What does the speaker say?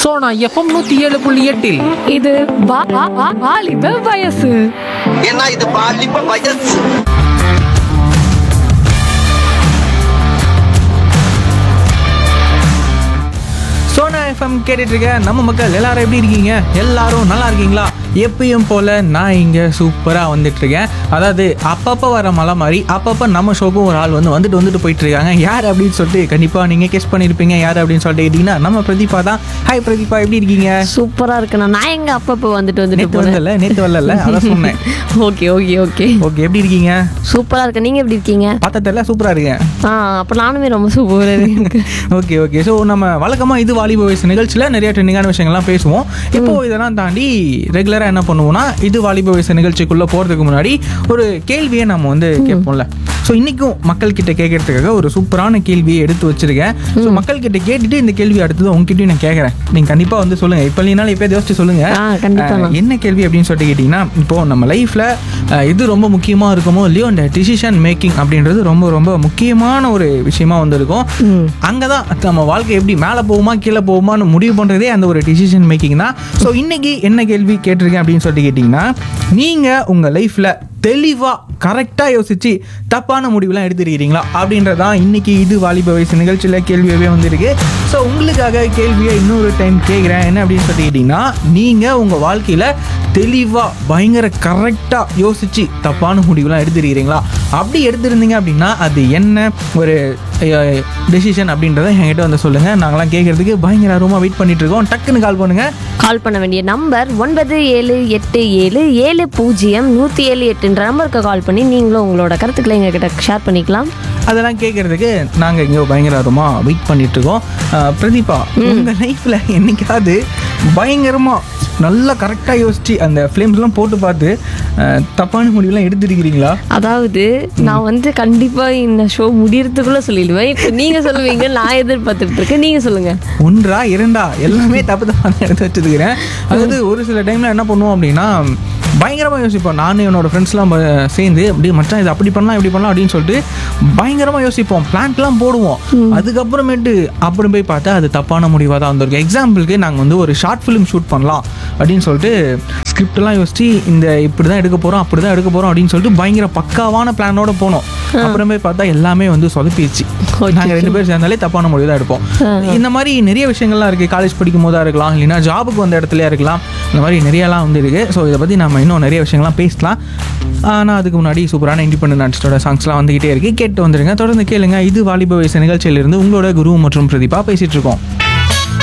Sona FM 107.8. இது வாலிப வயசு. ஏன்னா இது பாலிப்ப வயசு. சோனா எஃப்எம் கேட்டுட்டு இருக்க நம்ம மக்கள் எல்லாரும் எப்படி இருக்கீங்க? எல்லாரும் நல்லா இருக்கீங்களா? எப்பயும் போல நான் இங்கே சூப்பராக வந்துட்டு இருக்கேன். அதாவது அப்பப்போ வர மலை மாதிரி அப்பப்போ நம்ம ஷோக்கும் ஒரு ஆள் வந்துட்டு போயிட்டு இருக்காங்க. யார் அப்படின்னு சொல்லிட்டு கண்டிப்பாக நீங்கள் கெஸ் பண்ணியிருப்பீங்க. யார் அப்படின்னு சொல்லிட்டு கேட்டிங்கன்னா நம்ம பிரதீபா தான். ஹாய் பிரதீபா, எப்படி இருக்கீங்க? சூப்பரா இருக்குண்ணா. நான் எங்க அப்பப்போ வந்துட்டு நேற்று வரல அதான் சொன்னேன். ஓகே ஓகே ஓகே ஓகே, எப்படி இருக்கீங்க? சூப்பரா இருக்கு. நீங்க எப்படி இருக்கீங்க? பார்த்ததில்ல, சூப்பராக இருக்கேன். அப்ப நானுமே ரொம்ப சூப்பரா இருக்கேன். Okay okay. ஸோ நம்ம வழக்கமாக இது வாலிப வயசு நிகழ்ச்சியில் நிறைய ட்ரெண்டிங்கான விஷயங்கள்லாம் பேசுவோம். இப்போ இதெல்லாம் தாண்டி ரெகுலராக என்ன பண்ணுவோம்னா, இது வாலிப வயசு நிகழ்ச்சிக்குள்ளே போகிறதுக்கு முன்னாடி ஒரு கேள்வியை நம்ம கேட்போம்ல. ஸோ இன்றைக்கும் மக்கள்கிட்ட கேட்கறதுக்காக ஒரு சூப்பரான கேள்வியை எடுத்து வச்சிருக்கேன். ஸோ மக்கள்கிட்ட கேட்டுட்டு இந்த கேள்வி அடுத்தது உங்ககிட்டயும் நான் கேட்குறேன். நீங்கள் கண்டிப்பாக சொல்லுங்கள். இப்போ இல்லைனாலும் இப்போ யோசிச்சு சொல்லுங்கள் என்ன கேள்வி அப்படின்னு சொல்லிட்டு கேட்டிங்கன்னா, இப்போது நம்ம லைஃப்பில் இது ரொம்ப முக்கியமாக இருக்குமோ இல்லையோ, இந்த டிசிஷன் மேக்கிங் அப்படின்றது ரொம்ப ரொம்ப முக்கியமான ஒரு விஷயமா இருக்கும். அங்கே தான் நம்ம வாழ்க்கை எப்படி மேலே போகுமா கீழே போகுமான்னு முடிவு பண்ணுறதே அந்த ஒரு டிசிஷன் மேக்கிங் தான். ஸோ இன்றைக்கி என்ன கேள்வி கேட்டிருக்கேன் அப்படின்னு சொல்லிட்டு கேட்டிங்கன்னா, நீங்கள் உங்கள் லைஃப்பில் தெளிவாக கரெக்டாக யோசித்து தப்பான முடிவுலாம் எடுத்துருக்கிறீங்களா அப்படின்றதான் இன்றைக்கி இது வாலிப வயசு நிகழ்ச்சியில் கேள்வியாகவே வந்திருக்கு. ஸோ உங்களுக்காக கேள்வியை இன்னொரு டைம் கேட்குறேன். என்ன அப்படின்னு சொல்லி கேட்டிங்கன்னா, நீங்கள் உங்கள் வாழ்க்கையில் தெளிவாக பயங்கர கரெக்டாக யோசித்து தப்பான முடிவுலாம் எடுத்துருக்கிறீங்களா? அப்படி எடுத்துருந்தீங்க அப்படின்னா அது என்ன ஒரு டெசிஷன் அப்படின்றத என்கிட்ட சொல்லுங்கள். நாங்களாம் கேட்குறதுக்கு பயங்கர ஆர்வமாக வெயிட் பண்ணிகிட்ருக்கோம். டக்குன்னு கால் பண்ணுங்கள். கால் பண்ண வேண்டிய நம்பர் 9787700178 நம்பருக்கு கால் பண்ணி நீங்களும் உங்களோட கருத்துக்களை எங்ககிட்ட ஷேர் பண்ணிக்கலாம். அதெல்லாம் கேட்குறதுக்கு நாங்கள் இங்கே பயங்கர ஆர்வமாக வெயிட் பண்ணிகிட்ருக்கோம். பிரதீபா, உங்கள் லைஃப்பில் என்னைக்காவது பயங்கரமாக நல்லா கரெக்டாக யோசிச்சு அந்த ஃப்ளேம்ஸ்லாம் போட்டு பார்த்து தப்பான முடிவுலாம் எடுத்துருக்கிறீங்களா? அதாவது நான் கண்டிப்பாக இந்த ஷோ முடியறதுக்குள்ளே சொல்லிடுவேன். இப்போ நீங்கள் சொல்லுவீங்க, நான் எதிர்பார்த்துட்டு இருக்கேன். நீங்கள் சொல்லுங்கள். 1 2 எல்லாமே தப்பான எடுத்து வச்சுருக்கிறேன். அதாவது ஒரு சில டைமில் என்ன பண்ணுவோம் அப்படின்னா, பயங்கரமாக யோசிப்போம். நானும் என்னோட ஃப்ரெண்ட்ஸ்லாம் சேர்ந்து அப்படியே மச்சான் இது அப்படி பண்ணலாம் இப்படி பண்ணலாம் அப்படின்னு சொல்லிட்டு பயங்கரமாக யோசிப்போம். பிளான்ட்லாம் போடுவோம். அதுக்கப்புறமேட்டு அப்புறம் போய் பார்த்தா அது தப்பான முடிவாக தான் வந்திருக்கு. எக்ஸாம்பிளுக்கு நாங்கள் ஒரு ஷார்ட் ஃபிலிம் ஷூட் பண்ணலாம் அப்படின்னு சொல்லிட்டு ஸ்கிரிப்டெல்லாம் யோசிச்சு இந்த இப்படி தான் எடுக்க போகிறோம் அப்படி தான் எடுக்க போகிறோம் அப்படின்னு சொல்லிட்டு பயங்கர பக்காவான பிளானோட போனோம். அப்புறமே பார்த்தா எல்லாமே சொதப்பிடுச்சு. நாங்கள் 2 பேர் சேர்ந்தாலே தப்பான முடிவு தான் எடுப்போம். இந்த மாதிரி நிறைய விஷயங்கள்லாம் இருக்குது. காலேஜ் படிக்கும் போதாக இருக்கலாம், இல்லைன்னா ஜாபுக்கு வந்த இடத்துலையா இருக்கலாம். இந்த மாதிரி நிறையலாம் இருக்குது. ஸோ இதை பற்றி நம்ம இன்னும் நிறைய விஷயங்கள்லாம் பேசலாம். ஆனால் அதுக்கு முன்னாடி சூப்பரான இண்டிபெண்டன்ட் ஆர்டிஸ்டோட சாங்ஸ்லாம் வந்துக்கிட்டே இருக்குது. கேட்டு வந்துடுங்க. தொடர்ந்து கேளுங்க. இது வாலிப வயசு நிகழ்ச்சியிலிருந்து உங்களோட குரு மற்றும் பிரதீபா பேசிகிட்டு இருக்கோம்.